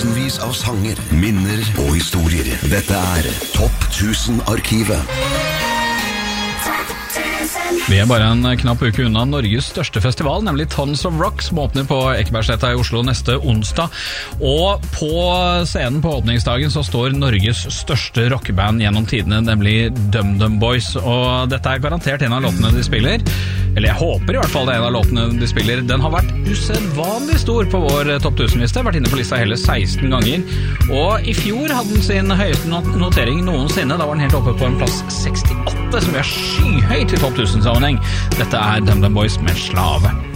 tusenvis av sanger, minner og historier. Dette Topp 1000-arkivet. Vi bare en knapp uke unna Norges største festival, nemlig Tons of Rock, som åpner på Ekebergsletta i Oslo neste onsdag. Og på scenen på åpningsdagen så står Norges største rockeband gjennom tidene, nemlig DumDum Boys. Og dette garantert en av låtene de spiller. Eller jeg håper i hvert fall det en av låtene de spiller. Den har vært usedvanlig stor på vår topp 1000-liste, vært inne på lista hele 16 ganger. Og i fjor hadde den sin høyeste notering noensinne. Da var den helt oppe på en plass 68, som er skyhøyt i topp 1000-sammenheng. Dette DumDum Boys med Slave.